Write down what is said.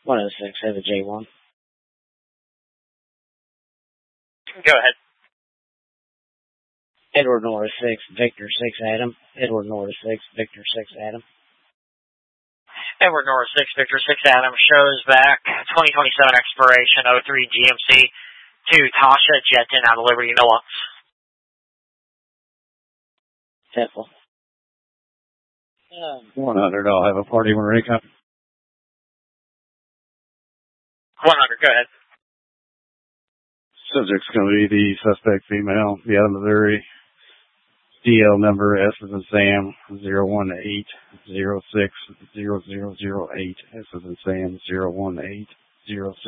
106, have a J1. Go ahead. Edward Norris 6, Victor 6, Adam. Edward Norris 6, Victor 6, Adam. Edward Norris 6, Victor 6, Adam shows back 2027 expiration 03 GMC to Tasha Jetton out of Liberty NOAA. Temple. 100, I'll have a party Marika. 100, go ahead. Subject's going to be the suspect female, the out of Missouri. DL number S as in Sam 018060008. S as in Sam 01806.